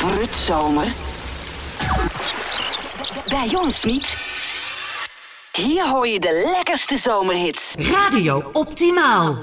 Rutzomer? Bij ons niet. Hier hoor je de lekkerste zomerhits. Radio Optimaal.